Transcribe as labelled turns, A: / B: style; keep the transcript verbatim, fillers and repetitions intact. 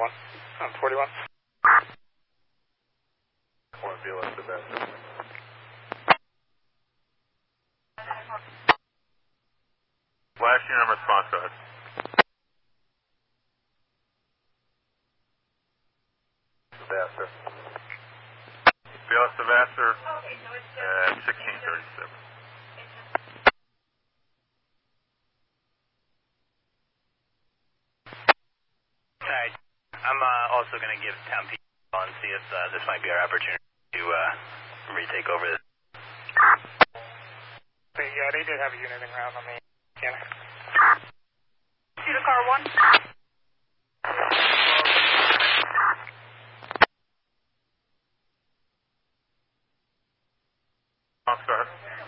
A: forty-one. On forty-one.
B: one B L S to that. Last unit response, go ahead. Vassar. B L S to Vassar at sixteen thirty-seven.
C: Alright, I'm uh, also going to give Town P a call and see if uh, this might be our opportunity to uh, retake over this.
A: But yeah, they did have a unit in ground on the scanner.
D: To the car one.
B: Go ahead.